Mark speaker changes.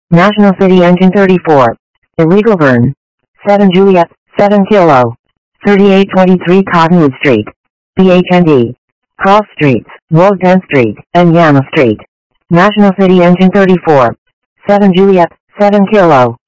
Speaker 1: National City Engine 34. Illegal burn. 7 Juliet, 7 Kilo. 3823 Cottonwood Street. BHND. Cross Streets, Wogden Street, and Yama Street. National City Engine 34. 7 Juliet, 7 Kilo.